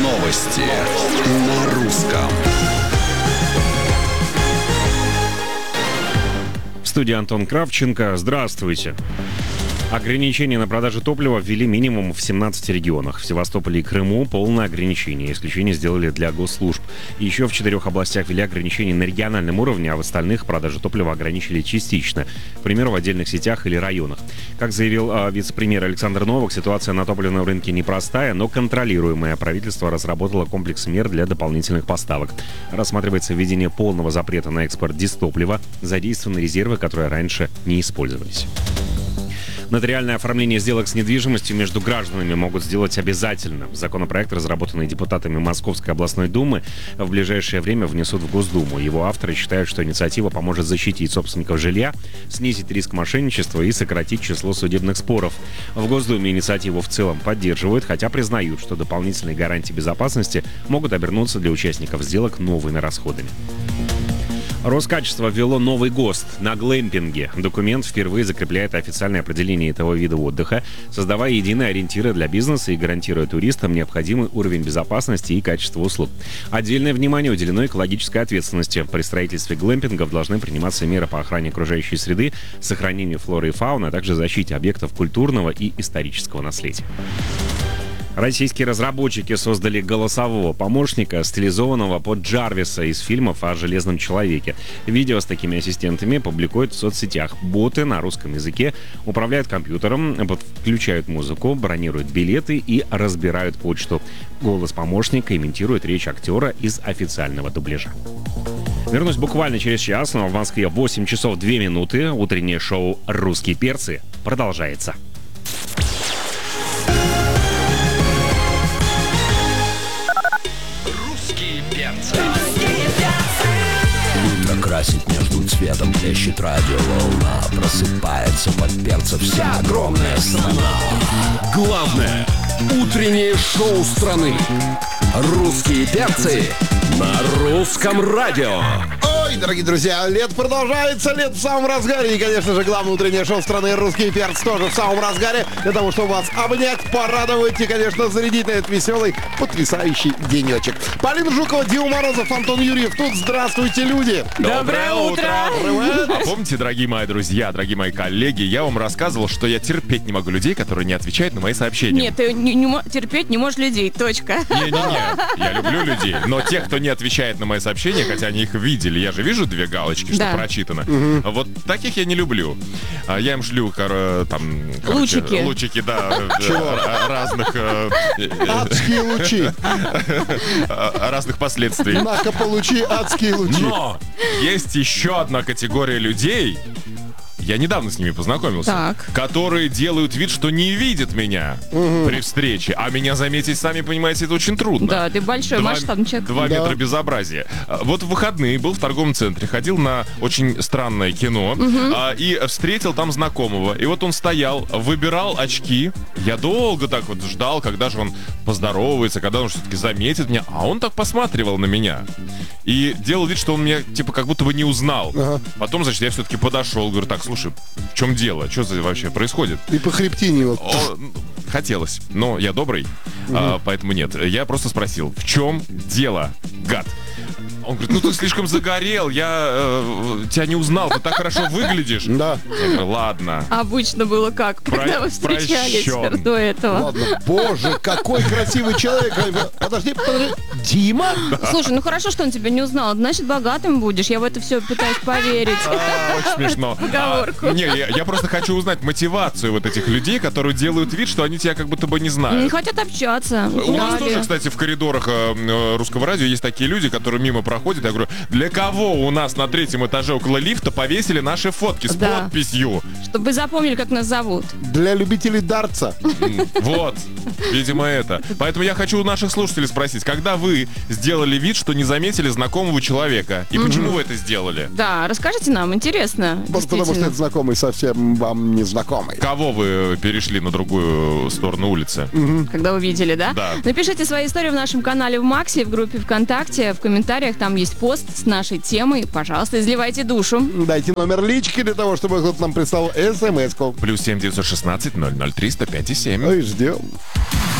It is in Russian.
Новости на русском. В студии Антон Кравченко. Здравствуйте. Ограничения на продажу топлива ввели минимум в 17 регионах. В Севастополе и Крыму полное ограничение. Исключение сделали для госслужб. Еще в 4 областях ввели ограничения на региональном уровне, а в остальных продажу топлива ограничили частично. К примеру, в отдельных сетях или районах. Как заявил вице-премьер Александр Новак, ситуация на топливном рынке непростая, но контролируемая. Правительство разработало комплекс мер для дополнительных поставок. Рассматривается введение полного запрета на экспорт дистоплива, задействованы резервы, которые раньше не использовались. Нотариальное оформление сделок с недвижимостью между гражданами могут сделать обязательно. Законопроект, разработанный депутатами Московской областной думы, в ближайшее время внесут в Госдуму. Его авторы считают, что инициатива поможет защитить собственников жилья, снизить риск мошенничества и сократить число судебных споров. В Госдуме инициативу в целом поддерживают, хотя признают, что дополнительные гарантии безопасности могут обернуться для участников сделок новыми расходами. Роскачество ввело новый ГОСТ на глэмпинге. Документ впервые закрепляет официальное определение этого вида отдыха, создавая единые ориентиры для бизнеса и гарантируя туристам необходимый уровень безопасности и качества услуг. Отдельное внимание уделено экологической ответственности. При строительстве глэмпингов должны приниматься меры по охране окружающей среды, сохранению флоры и фауны, а также защите объектов культурного и исторического наследия. Российские разработчики создали голосового помощника, стилизованного под Джарвиса из фильмов о Железном человеке. Видео с такими ассистентами публикуют в соцсетях. Боты на русском языке управляют компьютером, включают музыку, бронируют билеты и разбирают почту. Голос помощника имитирует речь актера из официального дубляжа. Вернусь буквально через час, но в Москве 8 часов 2 минуты. Утреннее шоу «Русские перцы» продолжается. Утро красит между цветом, плещет радиоволна. Просыпается под перцем вся огромная страна. Главное утреннее шоу страны. Русские перцы на русском радио. Ой, дорогие друзья, лето продолжается, лето в самом разгаре. И, конечно же, главное утреннее шоу страны «Русские перцы» тоже в самом разгаре. Для того, чтобы вас обнять, порадовать и, конечно, зарядить на этот веселый, потрясающий денечек. Полина Жукова, Дима Морозов, Антон Юрьев тут. Здравствуйте, люди! Доброе утро! Привет! А помните, дорогие мои друзья, дорогие мои коллеги, я вам рассказывал, что я терпеть не могу людей, которые не отвечают на мои сообщения. Нет, ты терпеть не можешь людей, точка. Не-не-не, я люблю людей, но тех, кто не отвечает на мои сообщения, хотя они их видели, я же вижу 2 галочки, что прочитано. Вот таких я не люблю. Я им шлю, лучики, да, разных... Адские лучи. Разных последствий. На-ка, получи адские лучи. Но есть еще одна категория людей, я недавно с ними познакомился, которые делают вид, что не видят меня при встрече, а меня заметить, сами понимаете, это очень трудно. Да, ты большой масштабный человек. 2 метра безобразия. Вот в выходные был в торговом центре, ходил на очень странное кино и встретил там знакомого. И вот он стоял, выбирал очки. Я долго так вот ждал, когда же он поздоровается, когда он все-таки заметит меня. А он так посматривал на меня и делал вид, что он меня типа как будто бы не узнал. Потом, значит, я все-таки подошел, говорю, так, слушай, в чем дело? Что за вообще происходит? И по хребтине вот. Хотелось, но я добрый, поэтому нет. Я просто спросил, в чем дело, гад? Он говорит, ну ты слишком загорел, я тебя не узнал, ты так хорошо выглядишь. Да. Я говорю, ладно. Обычно было как, когда вы встречались до этого. Ладно, боже, какой красивый человек. Подожди. Дима? Слушай, ну хорошо, что он тебя не узнал, значит богатым будешь. Я в это все пытаюсь поверить. Очень смешно. Поговорку. Не, я просто хочу узнать мотивацию вот этих людей, которые делают вид, что они тебя как будто бы не знают. Не хотят общаться. У нас тоже, кстати, в коридорах русского радио есть такие люди, которые мимо проходят. Я говорю, для кого у нас на 3-м этаже около лифта повесили наши фотки с подписью? Чтобы запомнили, как нас зовут. Для любителей дартса. Вот, видимо, это. Поэтому я хочу у наших слушателей спросить, когда вы сделали вид, что не заметили знакомого человека? И почему вы это сделали? Да, расскажите нам, интересно. Потому что это знакомый совсем вам не знакомый. Кого вы перешли на другую сторону улицы? Когда увидели, да? Да. Напишите свои истории в нашем канале в Максе, в группе ВКонтакте, в комментариях. Там есть пост с нашей темой. Пожалуйста, изливайте душу. Дайте номер лички для того, чтобы кто-то нам прислал смс-ку. +7 916 003 105 7. Ой, ждем.